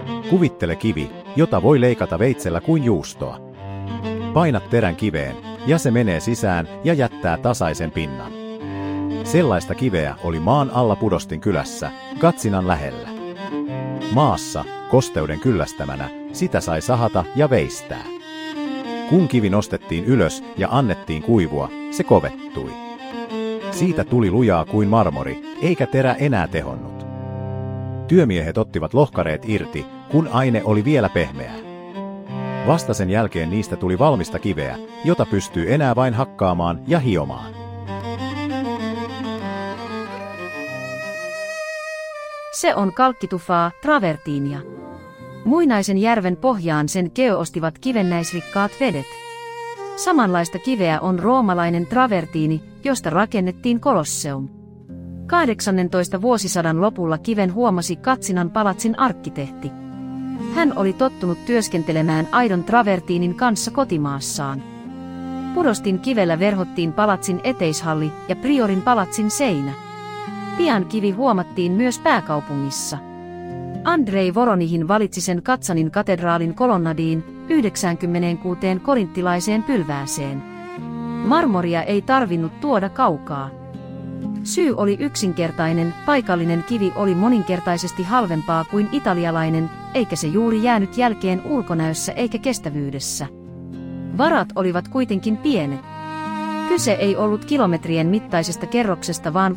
Kuvittele kivi, jota voi leikata veitsellä kuin juustoa. Painat terän kiveen, ja se menee sisään ja jättää tasaisen pinnan. Sellaista kiveä oli maan alla Pudostin kylässä, Katsinan lähellä. Maassa, kosteuden kyllästämänä, sitä sai sahata ja veistää. Kun kivi nostettiin ylös ja annettiin kuivua, se kovettui. Siitä tuli lujaa kuin marmori, eikä terä enää tehonnut. Työmiehet ottivat lohkareet irti, kun aine oli vielä pehmeää. Vasta sen jälkeen niistä tuli valmista kiveä, jota pystyy enää vain hakkaamaan ja hiomaan. Se on kalkkitufaa, travertiinia. Muinaisen järven pohjaan sen ostivat kivennäisrikkaat vedet. Samanlaista kiveä on roomalainen travertiini, josta rakennettiin Kolosseum. 18. vuosisadan lopulla kiven huomasi Katsinan palatsin arkkitehti. Hän oli tottunut työskentelemään aidon travertiinin kanssa kotimaassaan. Pudostin kivellä verhottiin palatsin eteishalli ja priorin palatsin seinä. Pian kivi huomattiin myös pääkaupungissa. Andrei Voronihin valitsi sen Katsanin katedraalin kolonnadiin 96 korinttilaiseen pylvääseen. Marmoria ei tarvinnut tuoda kaukaa. Syy oli yksinkertainen, paikallinen kivi oli moninkertaisesti halvempaa kuin italialainen, eikä se juuri jäänyt jälkeen ulkonäössä eikä kestävyydessä. Varat olivat kuitenkin pienet. Kyse ei ollut kilometrien mittaisesta kerroksesta vaan